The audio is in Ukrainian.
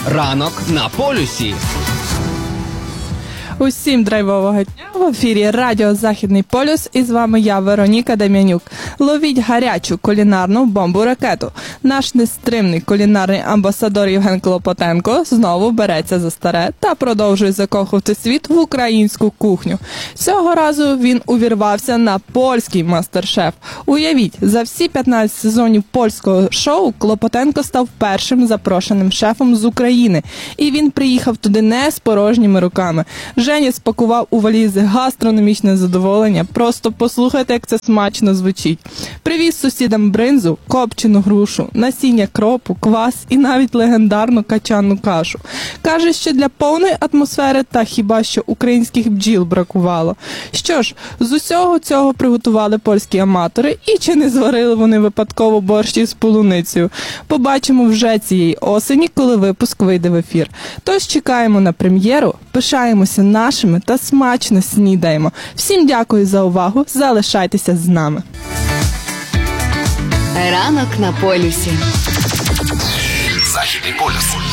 Ранок на полюсі. Усім драйвового дня! В ефірі Радіо Західний полюс і з вами я, Вероніка Дем'янюк. Ловіть гарячу кулінарну бомбу-ракету. Наш нестримний кулінарний амбасадор Євген Клопотенко знову береться за старе та продовжує закохувати світ в українську кухню. Цього разу він увірвався на польський мастер-шеф. Уявіть, за всі 15 сезонів польського шоу Клопотенко став першим запрошеним шефом з України. І він приїхав туди не з порожніми руками. Женя спакував у валізи гастрономічне задоволення. Просто послухайте, як це смачно звучить. Привіз сусідам бринзу, копчену грушу, насіння кропу, квас і навіть легендарну качанну кашу. Каже, що для повної атмосфери та хіба що українських бджіл бракувало. Що ж, з усього цього приготували польські аматори, і чи не зварили вони випадково борщі з полуницею? Побачимо вже цієї осені, коли випуск вийде в ефір. Тож чекаємо на прем'єру, пишаємося нашими та смачно снідаємо. Всім дякую за увагу, залишайтеся з нами. Ранок на полюсі. Західний полюс.